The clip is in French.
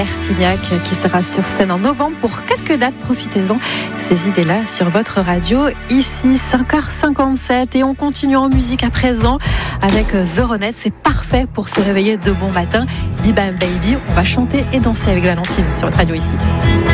Bertignac qui sera sur scène en novembre pour quelques dates. Profitez-en, ces idées-là sur votre radio. Ici, 5h57 et on continue en musique à présent avec The Ronettes. C'est parfait pour se réveiller de bon matin. Bim Bam Baby, on va chanter et danser avec Valentine sur votre radio ici.